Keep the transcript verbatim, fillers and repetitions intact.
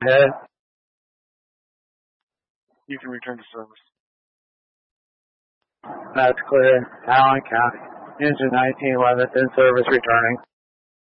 ahead. You can return to service. That's clear. Allen County. Engine nineteen eleven in service returning.